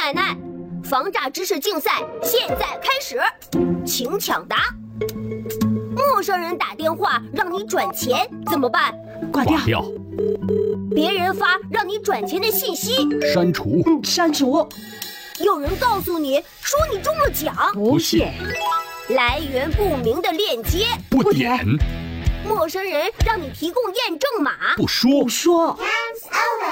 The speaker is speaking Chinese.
奶奶，防诈知识竞赛现在开始，请抢答。陌生人打电话让你转钱怎么办？ 挂掉。 别人发让你转钱的信息， 删除。 删除。 有人告诉你说你中了奖， 不信。 来源不明的链接， 不点。 陌生人让你提供验证码， 不说。 不说。